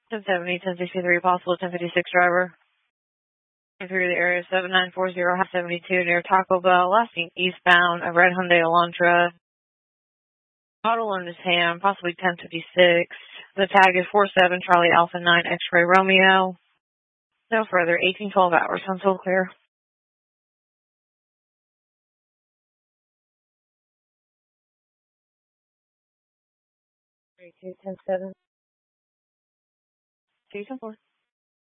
1070, 1063, possible 1056 driver. Through the area 7940, 72 near Taco Bell, last seen eastbound, a red Hyundai Elantra. Model in his hand, possibly 1056. The tag is 47 Charlie Alpha 9 X-Ray Romeo. No further, 1812 hours, until clear. 32, 10-7. 2-4.